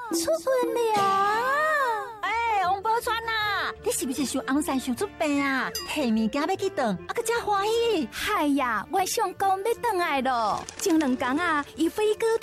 出门了！ 王宝钏呐，你是不是想红伞想出病啊？提物件要去等，个真欢喜。 嗨呀，我上工要回来咯。前2天啊，伊飞哥